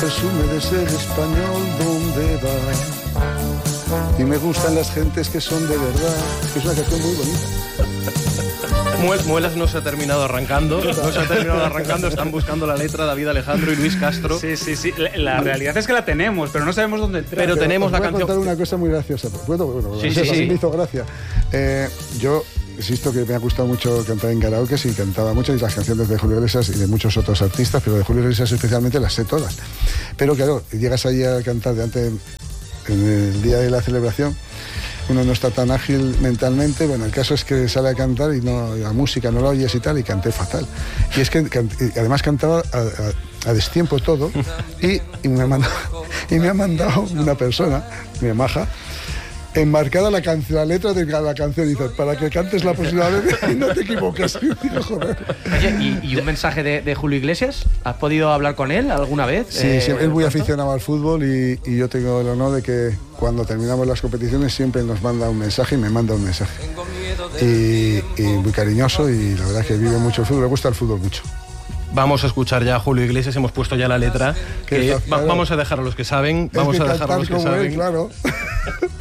presume de ser español donde va. Y me gustan las gentes que son de verdad. Es una canción muy bonita. Muelas no se ha terminado arrancando, están buscando la letra David Alejandro y Luis Castro. Sí. La realidad es que la tenemos, pero no sabemos dónde entrar. Pero tenemos la canción. Voy a contar una cosa muy graciosa. Bueno, sí. Me hizo gracia. Yo insisto que me ha gustado mucho cantar en karaoke, y cantaba mucho, y las canciones de Julio Iglesias y de muchos otros artistas, pero de Julio Iglesias especialmente las sé todas. Pero claro, llegas allí a cantar en el día de la celebración, uno no está tan ágil mentalmente. Bueno, el caso es que sale a cantar y la música no la oyes y tal, y canté fatal. Y es que además cantaba a destiempo todo, y me ha mandado una persona, mi maja, enmarcada la letra de la canción, dice, para que cantes la próxima vez y no te equivoques. Digo, joder. Oye, ¿y un mensaje de Julio Iglesias? ¿Has podido hablar con él alguna vez? Sí, él es muy aficionado al fútbol, y yo tengo el honor de que cuando terminamos las competiciones siempre nos manda un mensaje, y me manda un mensaje. Y muy cariñoso, y la verdad que vive mucho el fútbol, le gusta el fútbol mucho. Vamos a escuchar ya a Julio Iglesias, hemos puesto ya la letra. Vamos a dejar a los que saben. Vamos a dejar a los que saben. Claro.